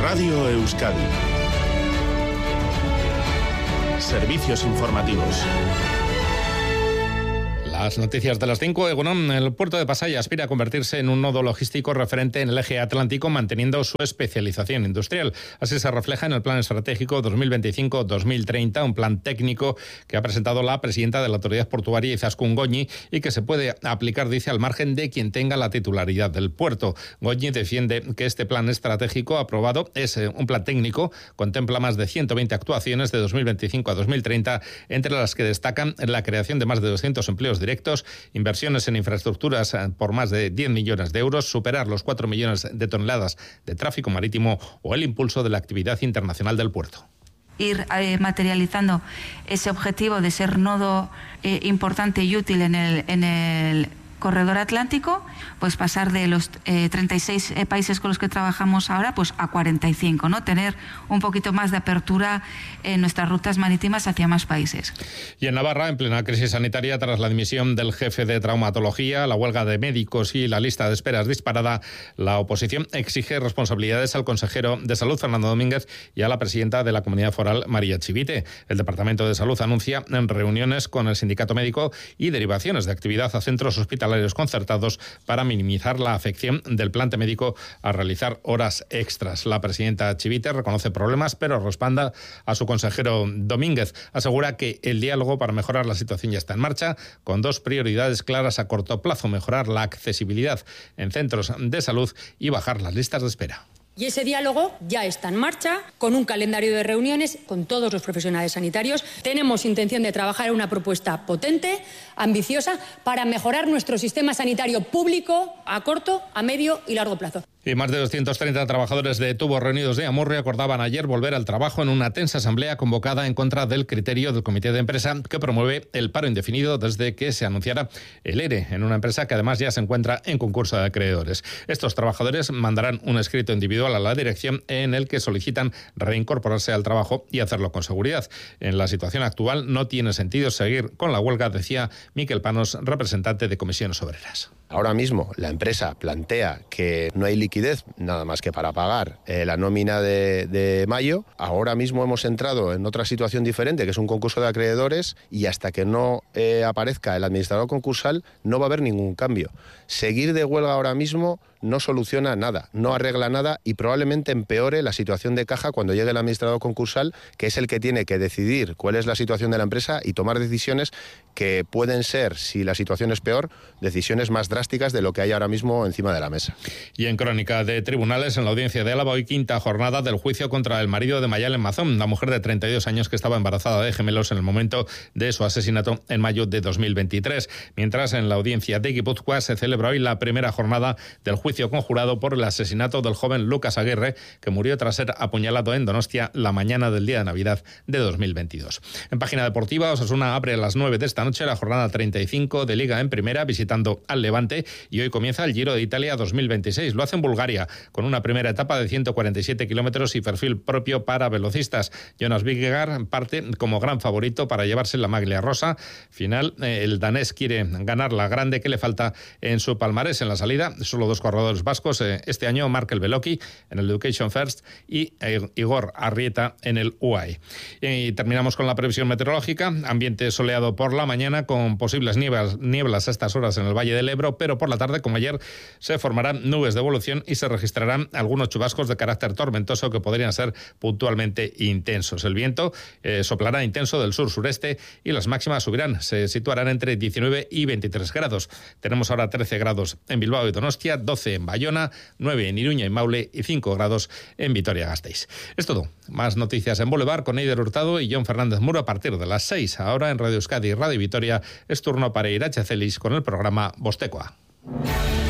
Radio Euskadi. Servicios informativos. Las noticias de las 5. Egunon, el puerto de Pasaia aspira a convertirse en un nodo logístico referente en el eje atlántico, manteniendo su especialización industrial. Así se refleja en el Plan Estratégico 2025-2030, un plan técnico que ha presentado la presidenta de la Autoridad Portuaria, Izaskun Goñi, y que se puede aplicar, dice, al margen de quien tenga la titularidad del puerto. Goñi defiende que este plan estratégico aprobado es un plan técnico, contempla más de 120 actuaciones de 2025 a 2030, entre las que destacan la creación de más de 200 empleos directos, inversiones en infraestructuras por más de 10 millones de euros, superar los 4 millones de toneladas de tráfico marítimo o el impulso de la actividad internacional del puerto. Ir materializando ese objetivo de ser nodo importante y útil en el corredor atlántico, pues pasar de los 36 países con los que trabajamos ahora pues a 45, ¿no? Tener un poquito más de apertura en nuestras rutas marítimas hacia más países. Y en Navarra, en plena crisis sanitaria, tras la dimisión del jefe de traumatología, la huelga de médicos y la lista de esperas disparada, la oposición exige responsabilidades al consejero de Salud, Fernando Domínguez, y a la presidenta de la Comunidad Foral, María Chivite. El Departamento de Salud anuncia en reuniones con el sindicato médico y derivaciones de actividad a centros hospitalarios concertados para minimizar la afección del plante médico a realizar horas extras. La presidenta Chivite reconoce problemas, pero respalda a su consejero Domínguez. Asegura que el diálogo para mejorar la situación ya está en marcha, con dos prioridades claras a corto plazo: mejorar la accesibilidad en centros de salud y bajar las listas de espera. Y ese diálogo ya está en marcha, con un calendario de reuniones con todos los profesionales sanitarios. Tenemos intención de trabajar en una propuesta potente, ambiciosa, para mejorar nuestro sistema sanitario público a corto, a medio y largo plazo. Y más de 230 trabajadores de Tubos Reunidos de Amurrio acordaban ayer volver al trabajo en una tensa asamblea convocada en contra del criterio del comité de empresa que promueve el paro indefinido desde que se anunciara el ERE, en una empresa que además ya se encuentra en concurso de acreedores. Estos trabajadores mandarán un escrito individual a la dirección en el que solicitan reincorporarse al trabajo y hacerlo con seguridad. En la situación actual no tiene sentido seguir con la huelga, decía Miquel Panos, representante de Comisiones Obreras. Ahora mismo la empresa plantea que no hay liquidez nada más que para pagar la nómina de mayo. Ahora mismo hemos entrado en otra situación diferente, que es un concurso de acreedores, y hasta que no aparezca el administrador concursal no va a haber ningún cambio. Seguir de huelga ahora mismo no soluciona nada, no arregla nada y probablemente empeore la situación de caja cuando llegue el administrador concursal, que es el que tiene que decidir cuál es la situación de la empresa y tomar decisiones que pueden ser, si la situación es peor, decisiones más drásticas de lo que hay ahora mismo encima de la mesa. Y en crónica de tribunales, en la audiencia de Álava, hoy quinta jornada del juicio contra el marido de Mayalen Mazón, la mujer de 32 años que estaba embarazada de gemelos en el momento de su asesinato en mayo de 2023. Mientras, en la audiencia de Guipúzcoa se celebra hoy la primera jornada del juicio conjurado por el asesinato del joven Lucas Aguirre, que murió tras ser apuñalado en Donostia la mañana del día de Navidad de 2022. En página deportiva, Osasuna abre a las 9 de esta noche la jornada 35 de Liga en Primera, visitando al Levante, y hoy comienza el Giro de Italia 2026. Lo hace en Bulgaria, con una primera etapa de 147 kilómetros y perfil propio para velocistas. Jonas Vingegaard parte como gran favorito para llevarse la maglia rosa. Final, el danés quiere ganar la grande que le falta en su palmarés. En la salida, solo dos corredores vascos este año: Markel Beloki en el Education First y Igor Arrieta en el UAE. Y terminamos con la previsión meteorológica. Ambiente soleado por la mañana, con posibles nieblas a estas horas en el Valle del Ebro, pero por la tarde, como ayer, se formarán nubes de evolución y se registrarán algunos chubascos de carácter tormentoso que podrían ser puntualmente intensos. El viento soplará intenso del sur-sureste y las máximas subirán, se situarán entre 19 y 23 grados. Tenemos ahora 13 grados en Bilbao y Donostia, 12 en Bayona, 9 en Iruña y Maule y 5 grados en Vitoria-Gasteiz. Es todo. Más noticias en Boulevard con Eider Hurtado y Jon Fernández Muro a partir de las 6. Ahora en Radio Euskadi y Radio Vitoria es turno para Irache Celis con el programa Bostekoa.